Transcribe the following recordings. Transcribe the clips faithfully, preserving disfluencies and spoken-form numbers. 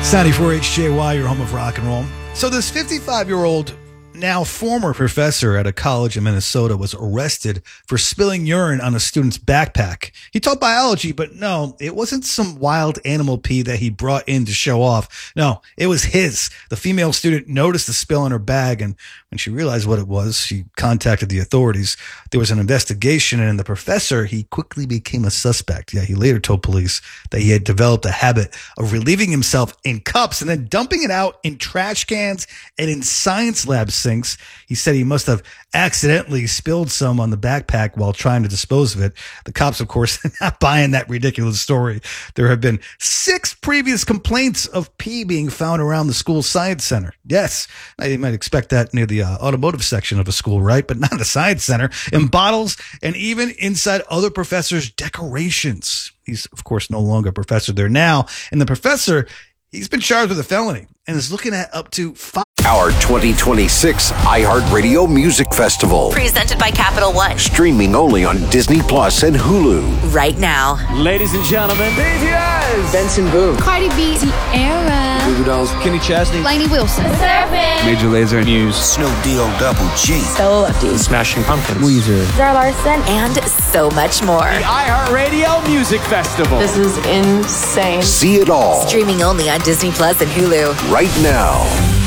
It's ninety-four H J Y, your home of rock and roll. So this fifty-five-year-old, now former professor at a college in Minnesota, was arrested for spilling urine on a student's backpack. He taught biology, but no, it wasn't some wild animal pee that he brought in to show off. No, it was his. The female student noticed the spill in her bag, and when she realized what it was, she contacted the authorities. There was an investigation, and the professor, he quickly became a suspect. Yeah, he later told police that he had developed a habit of relieving himself in cups and then dumping it out in trash cans and in science lab sinks. He said he must have accidentally spilled some on the backpack while trying to dispose of it. The cops, of course, not buying that ridiculous story. There have been six previous complaints of pee being found around the school science center. Yes, you might expect that near the uh, automotive section of a school, right? But not the science center. In bottles and even inside other professors' decorations. He's, of course, no longer a professor there now. And the professor, he's been charged with a felony and is looking at up to five. Our twenty twenty-six iHeartRadio Music Festival. Presented by Capital One. Streaming only on Disney Plus and Hulu. Right now. Ladies and gentlemen, B T S. Benson Boone. Cardi B. Tierra. Goo Goo Dolls. Kenny Chesney. Lainey Wilson. Servant. Major Lazer. Muse. Snoop D O Double G. Stella Lefty. Smashing Pumpkins. Weezer. Zara Larson. And so much more. The iHeartRadio Music Festival. This is insane. See it all. Streaming only on Disney Plus and Hulu. Right now.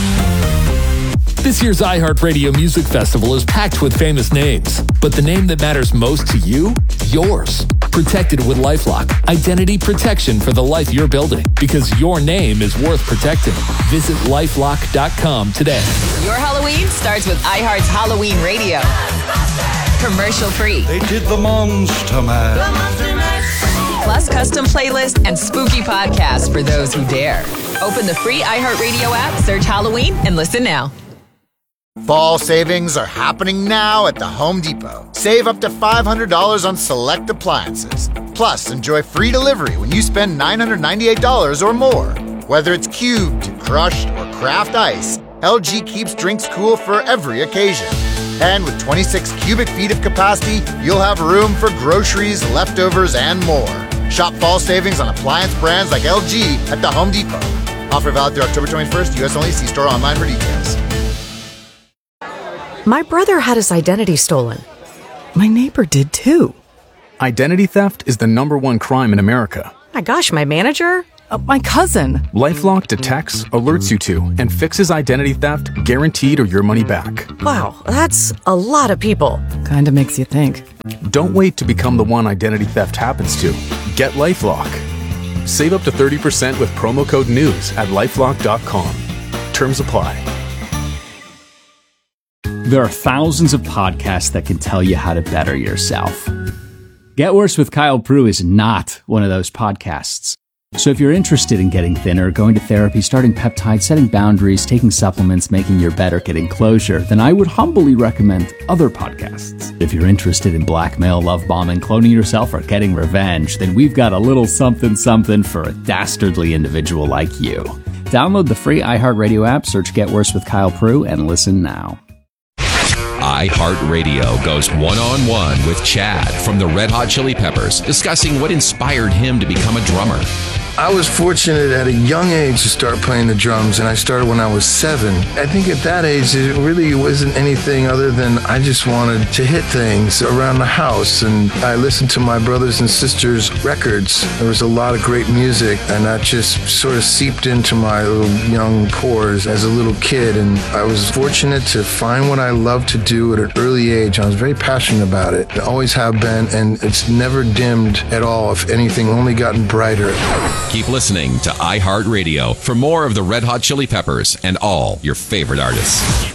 This year's iHeartRadio Music Festival is packed with famous names, but the name that matters most to you? Yours. Protected with LifeLock. Identity protection for the life you're building, because your name is worth protecting. Visit lifelock dot com today. Your Halloween starts with iHeart's Halloween Radio. Commercial free. They did the Monster Mash. Plus custom playlist and spooky podcasts for those who dare. Open the free iHeartRadio app, search Halloween, and listen now. Fall savings are happening now at the Home Depot. Save up to five hundred dollars on select appliances. Plus, enjoy free delivery when you spend nine hundred ninety-eight dollars or more. Whether it's cubed, crushed, or craft ice, L G keeps drinks cool for every occasion. And with twenty-six cubic feet of capacity, you'll have room for groceries, leftovers, and more. Shop fall savings on appliance brands like L G at the Home Depot. Offer valid through October twenty-first, U S only. See store online for details. My brother had his identity stolen. My neighbor did too. Identity theft is the number one crime in America. My gosh, my manager? Uh, my cousin. LifeLock detects, alerts you to, and fixes identity theft guaranteed or your money back. Wow, that's a lot of people. Kinda makes you think. Don't wait to become the one identity theft happens to. Get LifeLock. Save up to thirty percent with promo code NEWS at lifelock dot com. Terms apply. There are thousands of podcasts that can tell you how to better yourself. Get Worse with Kyle Prue is not one of those podcasts. So if you're interested in getting thinner, going to therapy, starting peptides, setting boundaries, taking supplements, making your better, getting closure, then I would humbly recommend other podcasts. If you're interested in blackmail, love bombing, cloning yourself, or getting revenge, then we've got a little something something for a dastardly individual like you. Download the free iHeartRadio app, search Get Worse with Kyle Prue, and listen now. iHeartRadio goes one-on-one with Chad from the Red Hot Chili Peppers, discussing what inspired him to become a drummer. I was fortunate at a young age to start playing the drums, and I started when I was seven. I think at that age, it really wasn't anything other than I just wanted to hit things around the house, and I listened to my brothers and sisters' records. There was a lot of great music, and that just sort of seeped into my little young pores as a little kid, and I was fortunate to find what I loved to do at an early age. I was very passionate about it. I always have been, and it's never dimmed at all. If anything, only gotten brighter. Keep listening to iHeartRadio for more of the Red Hot Chili Peppers and all your favorite artists.